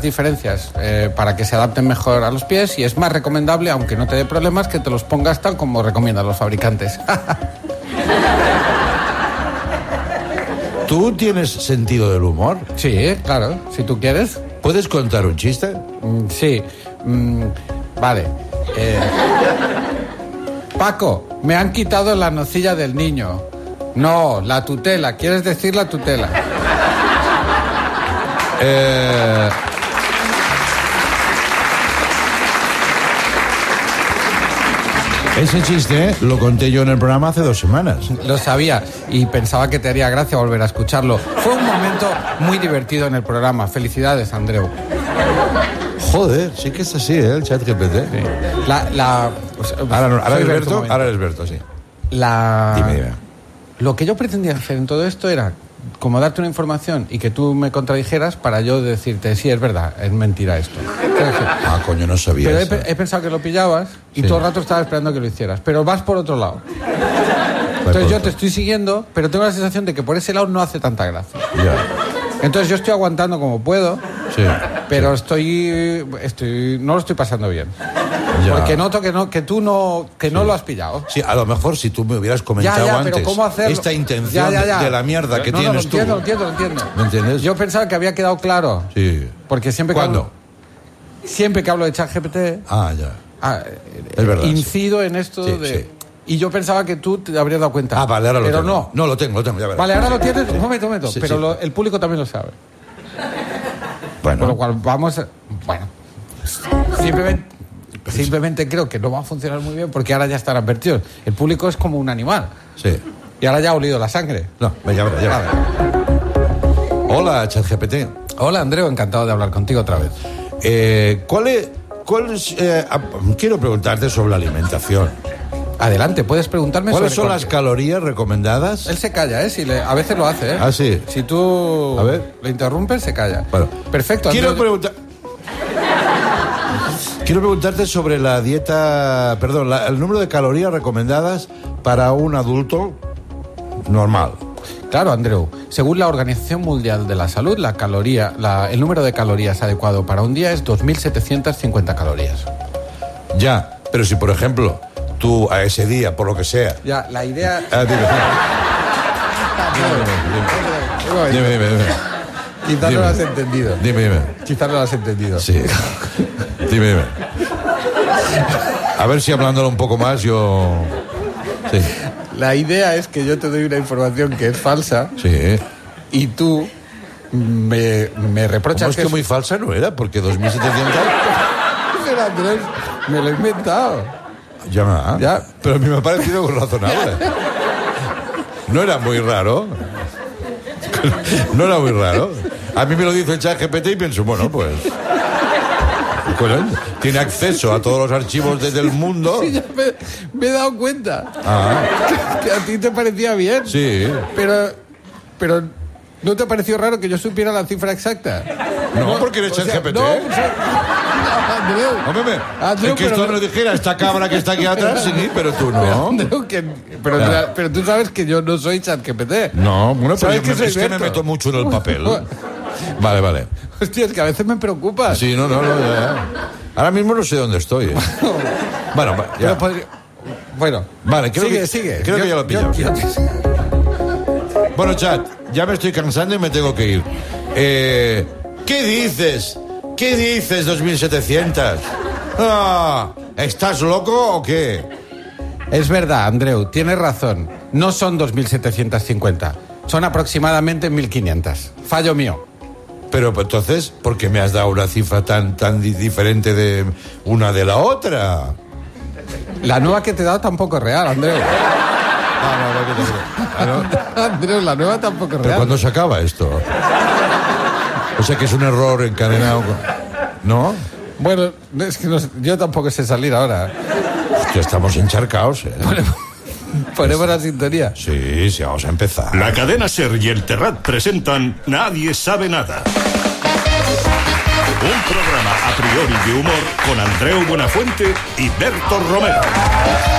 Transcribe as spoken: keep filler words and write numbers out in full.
diferencias eh, para que se adapten mejor a los pies y es más recomendable, aunque no te dé problemas, que te los pongas tal como recomiendan los fabricantes. ¿Tú tienes sentido del humor? Sí, claro, si tú quieres. ¿Puedes contar un chiste? Mm, sí, mm, vale. Eh, Paco, me han quitado la nocilla del niño. No, la tutela, ¿quieres decir la tutela? Eh... Ese chiste lo conté yo en el programa hace dos semanas. Lo sabía y pensaba que te haría gracia volver a escucharlo. Fue un momento muy divertido en el programa. Felicidades, Andreu. Joder, sí que es así, ¿eh? El chat G P T. Sí. La, la... Pues, ahora no, ahora eres Berto, ahora eres Berto, sí. La... Dime, dime. Lo que yo pretendía hacer en todo esto era como darte una información y que tú me contradijeras para yo decirte, sí, es verdad, es mentira esto. Ah, coño, no sabía Pero eso. he, he pensado que lo pillabas y sí. todo el rato estaba esperando que lo hicieras. Pero vas por otro lado. Entonces yo te estoy siguiendo, pero tengo la sensación de que por ese lado no hace tanta gracia. Ya. Entonces yo estoy aguantando como puedo, sí, pero sí. estoy, estoy no lo estoy pasando bien. Ya. Porque noto que no, que tú no, que sí. no lo has pillado. Sí, a lo mejor si tú me hubieras comentado ya, ya, antes pero ¿cómo hacerlo? esta intención ya, ya, ya. de la mierda que no, tienes no, lo tú. entiendo, lo entiendo, lo entiendo. ¿Me entiendes? Yo pensaba que había quedado claro. Sí. Porque siempre que ¿Cuándo? hablo, siempre que hablo de ChatGPT, ah, ya. Ah, es verdad, incido sí. en esto sí, de... Sí. Y yo pensaba que tú te habrías dado cuenta. Ah, vale, ahora lo pero tengo. no. No, lo tengo, lo tengo, ya verás. Vale, ahora lo tienes. Un momento, un momento. Sí, pero sí. Lo, el público también lo sabe. Bueno. Con lo cual vamos a... Bueno. Simplemente, simplemente creo que no va a funcionar muy bien porque ahora ya están advertidos. El público es como un animal. Sí. Y ahora ya ha olido la sangre. No, ya verás, ya verás. Hola, ChatGPT. Hola, Andreu, encantado de hablar contigo otra vez. Eh, ¿Cuál es...? ¿Cuál es eh, quiero preguntarte sobre la alimentación. Adelante, puedes preguntarme ¿Cuáles sobre son las calorías recomendadas? Él se calla, ¿eh? Si le, a veces lo hace, ¿eh? Ah, sí. Si tú a ver. le interrumpes, se calla. Bueno. Perfecto. Quiero Andreu... preguntar... Quiero preguntarte sobre la dieta... Perdón, la, el número de calorías recomendadas para un adulto normal. Claro, Andreu. Según la Organización Mundial de la Salud, la caloría, la, el número de calorías adecuado para un día es dos mil setecientas cincuenta calorías. Ya, pero si, por ejemplo, tú a ese día, por lo que sea... Ya, la idea... Ah, dime, dime, dime, dime, dime. Quizás no lo has entendido. Dime, dime. Quizás no lo has entendido. Sí. Dime, dime. A ver si hablándolo un poco más yo... Sí. La idea es que yo te doy una información que es falsa. Sí. Y tú me, me reprochas es que, que es muy falsa no era, porque dos mil setecientos... Pero Andrés, me lo he inventado. Ya, ya. Pero a mí me ha parecido razonable. No era muy raro. No era muy raro. A mí me lo dice el ChatGPT y pienso, bueno, pues... Bueno, tiene acceso a todos los archivos desde el mundo. Sí, ya me, me he dado cuenta. Ah. Que, que a ti te parecía bien. Sí. Pero... Pero... ¿No te pareció raro que yo supiera la cifra exacta? No, no porque eres ChatGPT. No, pues, Andreu. Hombre, Andreu, es que pero... esto nos dijera esta cabra que está aquí atrás, sí, pero tú no. Pero, Andreu, que, pero, ya. pero tú sabes que yo no soy ChatGPT. No, bueno, pero que me, es que me meto mucho en el papel. Vale, vale. Hostia, es que a veces me preocupa. Sí, no, no, no. Ya, ya. Ahora mismo no sé dónde estoy. ¿eh? Bueno, ya. Podría... Bueno, vale, creo sigue, que, sigue. Creo yo, que ya lo he pillado. Yo, yo... Bueno, chat, ya me estoy cansando y me tengo que ir. Eh, ¿Qué dices? ¿Qué dices, dos mil setecientos? Ah, ¿estás loco o qué? Es verdad, Andreu, tienes razón. No son dos mil setecientos cincuenta. Son aproximadamente mil quinientos. Fallo mío. Pero entonces, ¿por qué me has dado una cifra tan, tan diferente de una de la otra? La nueva que te he dado tampoco es real, Andreu. Ah, no, no, no, no. Ah, no. Andreu, la nueva tampoco es ¿Pero real. cuándo se acaba esto? O sea que es un error encadenado. ¿No? Bueno, es que no, yo tampoco sé salir ahora. Hostia, estamos encharcados, ¿eh? Ponemos, ponemos la sintonía. Sí, sí, vamos a empezar. La cadena SER y el Terrat presentan Nadie sabe nada. Un programa a priori de humor con Andreu Buenafuente y Berto Romero.